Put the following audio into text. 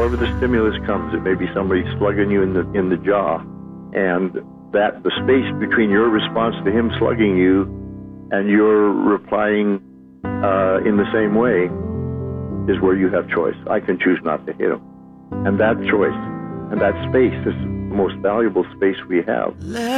however the stimulus comes. It may be somebody slugging you in the jaw, and that the space between your response to him slugging you and your replying in the same way is where you have choice. I can choose not to hit him. And that choice and that space is the most valuable space we have.